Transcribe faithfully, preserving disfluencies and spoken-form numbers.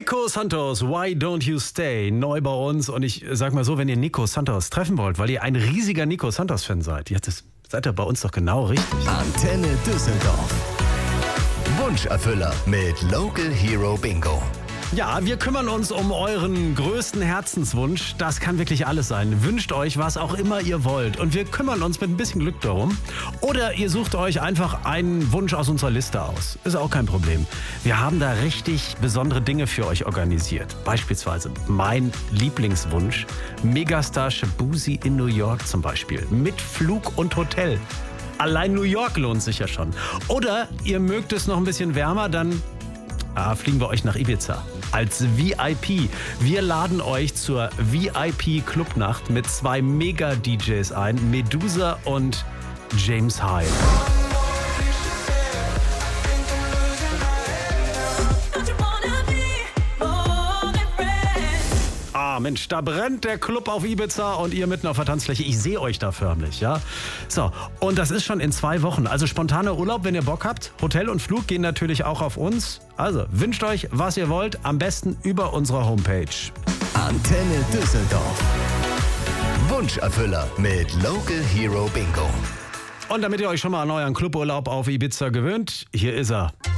Nico Santos, Why Don't You Stay? Neu bei uns. Und ich sag mal so, wenn ihr Nico Santos treffen wollt, weil ihr ein riesiger Nico Santos-Fan seid, jetzt ist, seid ihr bei uns doch genau richtig. Antenne Düsseldorf. Wunscherfüller mit Local Hero Bingo. Ja, wir kümmern uns um euren größten Herzenswunsch. Das kann wirklich alles sein. Wünscht euch, was auch immer ihr wollt. Und wir kümmern uns mit ein bisschen Glück darum. Oder ihr sucht euch einfach einen Wunsch aus unserer Liste aus. Ist auch kein Problem. Wir haben da richtig besondere Dinge für euch organisiert. Beispielsweise mein Lieblingswunsch. Megastar Shabuzi in New York zum Beispiel. Mit Flug und Hotel. Allein New York lohnt sich ja schon. Oder ihr mögt es noch ein bisschen wärmer, dann ah, fliegen wir euch nach Ibiza. Als V I P. Wir laden euch zur V I P-Clubnacht mit zwei Mega-D Js ein. Medusa und James Hyde. Ah, Mensch, da brennt der Club auf Ibiza und ihr mitten auf der Tanzfläche. Ich sehe euch da förmlich, ja? So, und das ist schon in zwei Wochen. Also spontaner Urlaub, wenn ihr Bock habt. Hotel und Flug gehen natürlich auch auf uns. Also, wünscht euch, was ihr wollt. Am besten über unsere Homepage. Antenne Düsseldorf. Wunscherfüller mit Local Hero Bingo. Und damit ihr euch schon mal an euren Cluburlaub auf Ibiza gewöhnt, hier ist er.